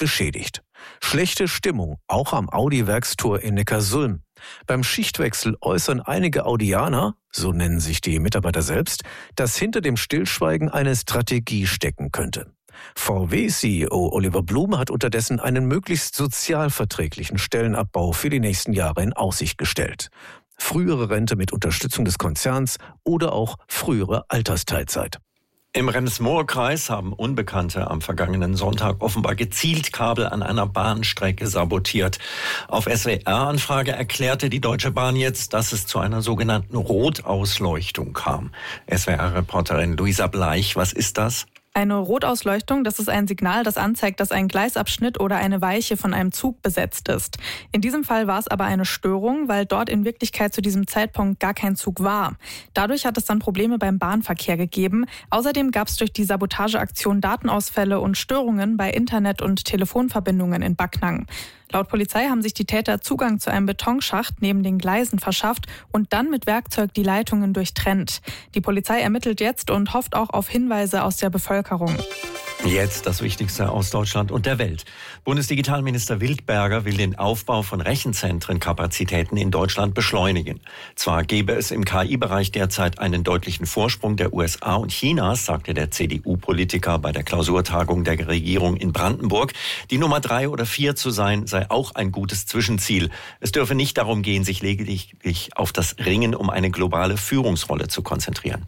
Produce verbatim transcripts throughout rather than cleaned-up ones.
beschädigt. Schlechte Stimmung, auch am Audi-Werkstor in Neckarsulm. Beim Schichtwechsel äußern einige Audianer, so nennen sich die Mitarbeiter selbst, dass hinter dem Stillschweigen eine Strategie stecken könnte. V W-C E O Oliver Blume hat unterdessen einen möglichst sozialverträglichen Stellenabbau für die nächsten Jahre in Aussicht gestellt. Frühere Rente mit Unterstützung des Konzerns oder auch frühere Altersteilzeit. Im Rems-Murr-Kreis haben Unbekannte am vergangenen Sonntag offenbar gezielt Kabel an einer Bahnstrecke sabotiert. Auf S W R-Anfrage erklärte die Deutsche Bahn jetzt, dass es zu einer sogenannten Rotausleuchtung kam. S W R-Reporterin Luisa Bleich, was ist das? Eine Rotausleuchtung, das ist ein Signal, das anzeigt, dass ein Gleisabschnitt oder eine Weiche von einem Zug besetzt ist. In diesem Fall war es aber eine Störung, weil dort in Wirklichkeit zu diesem Zeitpunkt gar kein Zug war. Dadurch hat es dann Probleme beim Bahnverkehr gegeben. Außerdem gab es durch die Sabotageaktion Datenausfälle und Störungen bei Internet- und Telefonverbindungen in Backnang. Laut Polizei haben sich die Täter Zugang zu einem Betonschacht neben den Gleisen verschafft und dann mit Werkzeug die Leitungen durchtrennt. Die Polizei ermittelt jetzt und hofft auch auf Hinweise aus der Bevölkerung. Jetzt das Wichtigste aus Deutschland und der Welt. Bundesdigitalminister Wildberger will den Aufbau von Rechenzentrenkapazitäten in Deutschland beschleunigen. Zwar gäbe es im K I-Bereich derzeit einen deutlichen Vorsprung der U S A und Chinas, sagte der C D U-Politiker bei der Klausurtagung der Regierung in Brandenburg. Die Nummer drei oder vier zu sein, sei auch ein gutes Zwischenziel. Es dürfe nicht darum gehen, sich lediglich auf das Ringen um eine globale Führungsrolle zu konzentrieren.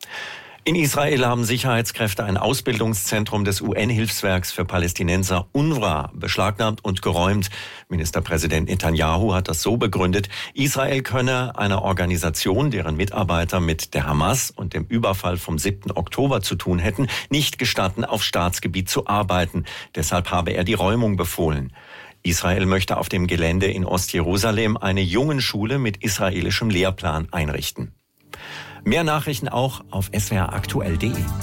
In Israel haben Sicherheitskräfte ein Ausbildungszentrum des U N-Hilfswerks für Palästinenser UNRWA beschlagnahmt und geräumt. Ministerpräsident Netanyahu hat das so begründet, Israel könne einer Organisation, deren Mitarbeiter mit der Hamas und dem Überfall vom siebten Oktober zu tun hätten, nicht gestatten, auf Staatsgebiet zu arbeiten. Deshalb habe er die Räumung befohlen. Israel möchte auf dem Gelände in Ostjerusalem eine Jungenschule mit israelischem Lehrplan einrichten. Mehr Nachrichten auch auf s w r aktuell punkt d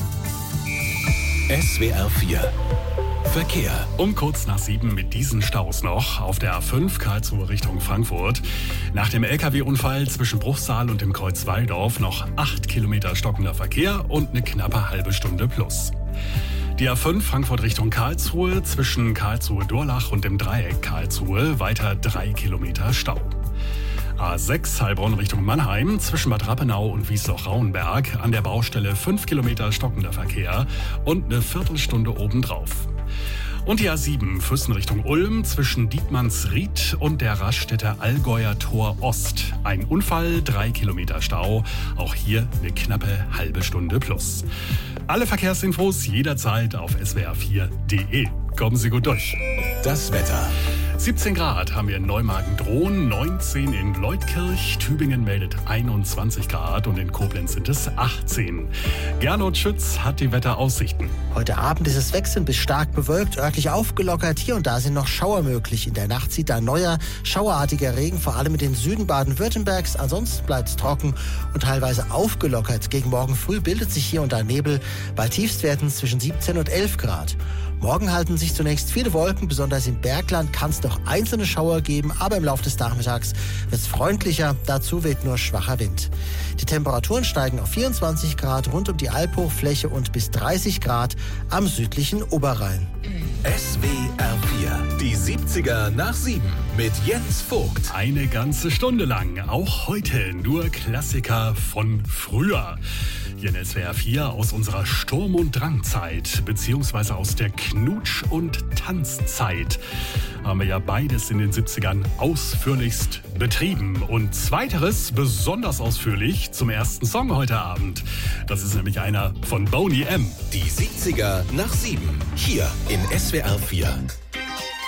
e. S W R vier Verkehr. Um kurz nach sieben mit diesen Staus noch auf der A fünf Karlsruhe Richtung Frankfurt. Nach dem L K W-Unfall zwischen Bruchsal und dem Kreuz Walldorf noch acht Kilometer stockender Verkehr und eine knappe halbe Stunde plus. Die A fünf Frankfurt Richtung Karlsruhe zwischen Karlsruhe-Durlach und dem Dreieck Karlsruhe weiter drei Kilometer Stau. A sechs Heilbronn Richtung Mannheim zwischen Bad Rappenau und Wiesloch-Rauenberg an der Baustelle fünf Kilometer stockender Verkehr und eine Viertelstunde obendrauf. Und die A sieben Füssen Richtung Ulm zwischen Dietmannsried und der Raststätter Allgäuer Tor Ost. Ein Unfall, drei Kilometer Stau, auch hier eine knappe halbe Stunde plus. Alle Verkehrsinfos jederzeit auf s w r vier punkt d e. Kommen Sie gut durch. Das Wetter. siebzehn Grad haben wir in Neumagen-Drohn, neunzehn in Leutkirch, Tübingen meldet einundzwanzig Grad und in Koblenz sind es achtzehn. Gernot Schütz hat die Wetteraussichten. Heute Abend ist es wechselnd bis stark bewölkt, örtlich aufgelockert. Hier und da sind noch Schauer möglich. In der Nacht zieht ein neuer, schauerartiger Regen, vor allem in den Süden Baden-Württembergs. Ansonsten bleibt es trocken und teilweise aufgelockert. Gegen morgen früh bildet sich hier und da Nebel, bei Tiefstwerten zwischen siebzehn und elf Grad. Morgen halten sich zunächst viele Wolken, besonders im Bergland kann es noch einzelne Schauer geben, aber im Laufe des Nachmittags wird es freundlicher, dazu weht nur schwacher Wind. Die Temperaturen steigen auf vierundzwanzig Grad rund um die Alphochfläche und bis dreißig Grad am südlichen Oberrhein. S W R vier, die siebziger nach sieben mit Jens Vogt. Eine ganze Stunde lang, auch heute nur Klassiker von früher. Hier in S W R vier aus unserer Sturm- und Drangzeit, beziehungsweise aus der Knutsch- und Tanzzeit, haben wir ja beides in den siebzigern ausführlichst betrieben. Und zweiteres besonders ausführlich zum ersten Song heute Abend. Das ist nämlich einer von Boney M. Die siebziger nach sieben, hier in S W R vier.